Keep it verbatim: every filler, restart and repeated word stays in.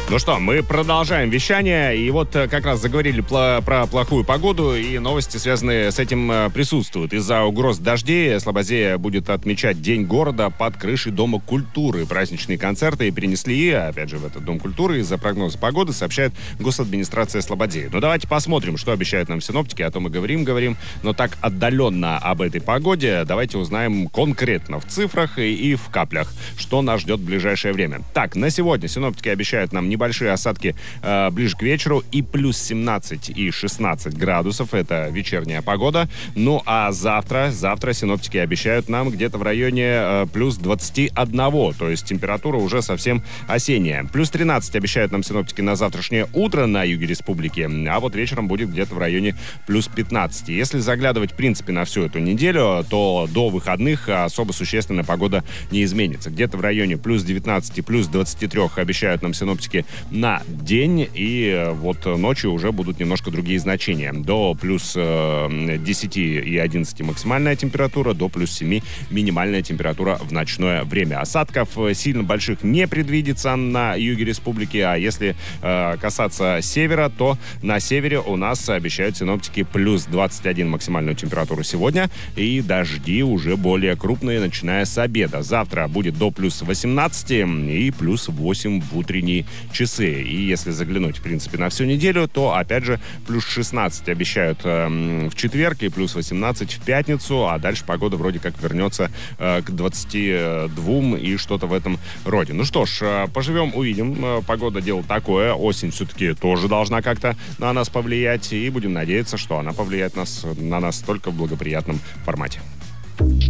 Ну что, мы продолжаем вещание, и вот как раз заговорили пла- про плохую погоду, и новости, связанные с этим, присутствуют. Из-за угроз дождей Слободея будет отмечать День города под крышей Дома культуры. Праздничные концерты перенесли, опять же, в этот Дом культуры из-за прогноза погоды, сообщает госадминистрация Слободеи. Ну давайте посмотрим, что обещают нам синоптики, а то мы говорим, говорим, но так отдаленно об этой погоде. Давайте узнаем конкретно в цифрах и, и в каплях, что нас ждет в ближайшее время. Так, на сегодня синоптики обещают нам небольшие осадки э, ближе к вечеру и плюс семнадцать и шестнадцать градусов. Это вечерняя погода. Ну а завтра, завтра синоптики обещают нам где-то в районе э, плюс двадцать один, то есть температура уже совсем осенняя. Плюс тринадцать обещают нам синоптики на завтрашнее утро на юге республики, а вот вечером будет где-то в районе плюс пятнадцать. Если заглядывать, в принципе, на всю эту неделю, то до выходных особо существенно погода не изменится. Где-то в районе плюс девятнадцать и плюс двадцать три обещают нам синоптики на день, и вот ночью уже будут немножко другие значения. До плюс десять и одиннадцать максимальная температура, до плюс семь минимальная температура в ночное время. Осадков сильно больших не предвидится на юге республики, а если э, касаться севера, то на севере у нас обещают синоптики плюс двадцать один максимальную температуру сегодня, и дожди уже более крупные, начиная с обеда. Завтра будет до плюс восемнадцати и плюс восемь в утренние часы. И если заглянуть, в принципе, на всю неделю, то, опять же, плюс шестнадцать обещают э, в четверг и плюс восемнадцать в пятницу, а дальше погода вроде как вернется э, к двадцати двум и что-то в этом роде. Ну что ж, э, поживем, увидим. Э, погода дело такое. Осень все-таки тоже должна как-то на нас повлиять, и будем надеяться, что она повлияет нас, на нас только в благоприятном формате.